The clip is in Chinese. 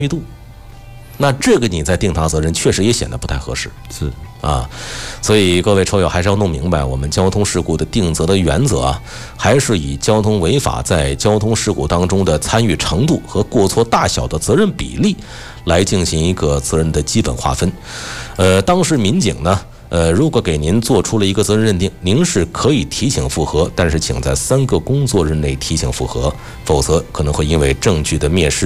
誉度。那这个你在定他责任，确实也显得不太合适。 是啊，所以各位车友还是要弄明白，我们交通事故的定责的原则啊，还是以交通违法在交通事故当中的参与程度和过错大小的责任比例来进行一个责任的基本划分。当时民警呢，如果给您做出了一个责任认定，您是可以提请复核，但是请在3个工作日内提请复核，否则可能会因为证据的灭失